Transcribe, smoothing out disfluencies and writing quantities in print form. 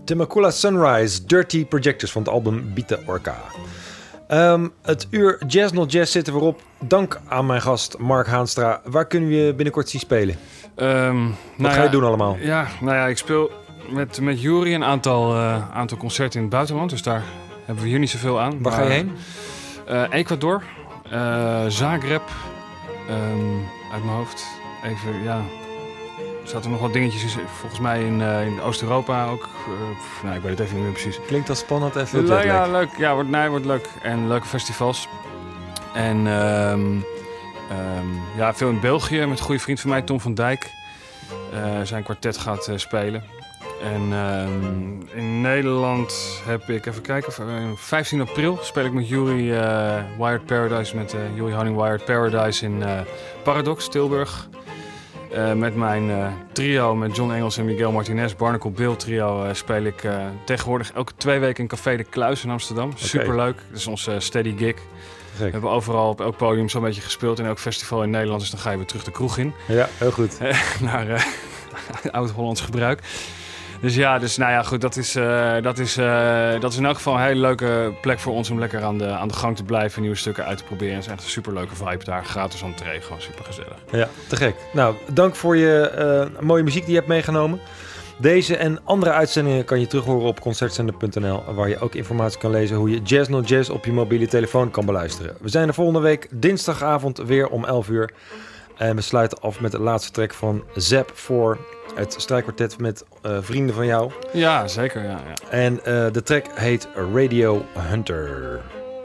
Temecula Sunrise, Dirty Projectors van het album Bita Orca. Het uur Jazz Not Jazz zitten we op. Dank aan mijn gast Mark Haanstra. Waar kunnen we je binnenkort zien spelen? Wat ga je doen allemaal? Ja, ik speel met Juri een aantal concerten in het buitenland. Dus daar hebben we hier niet zoveel aan. Waar ga je heen? Ecuador, Zagreb, uit mijn hoofd. Even, ja... Er zaten nog wat dingetjes volgens mij in Oost-Europa ook. Ik weet het even niet meer precies. Klinkt dat spannend en veel jetlag. jetlag. Ja, leuk. Ja, wordt leuk. En leuke festivals. En veel in België met een goede vriend van mij, Tom van Dijk. Zijn kwartet gaat spelen. En in Nederland heb ik, even kijken, 15 april speel ik met Juri Wired Paradise, met Juri Hanning Wired Paradise in Paradox, Tilburg. Met mijn trio, met John Engels en Miguel Martinez, Barnacle Bill trio, speel ik tegenwoordig elke 2 weken in Café de Kluis in Amsterdam. Okay. Superleuk, dat is onze steady gig. We hebben overal op elk podium zo'n beetje gespeeld in elk festival in Nederland, dus dan ga je weer terug de kroeg in. Ja, heel goed. Naar oud-Hollands gebruik. Dus goed, dat is in elk geval een hele leuke plek voor ons om lekker aan de gang te blijven, nieuwe stukken uit te proberen. Het is echt een superleuke vibe daar, gratis entree, gewoon super gezellig. Ja, te gek. Nou, dank voor je mooie muziek die je hebt meegenomen. Deze en andere uitzendingen kan je terughoren op concertzender.nl, waar je ook informatie kan lezen hoe je Jazz Not Jazz op je mobiele telefoon kan beluisteren. We zijn er volgende week dinsdagavond weer om 11 uur. En we sluiten af met de laatste track van Zap 4, het strijkkwartet met vrienden van jou. Ja, zeker. Ja. En de track heet Radio Hunter.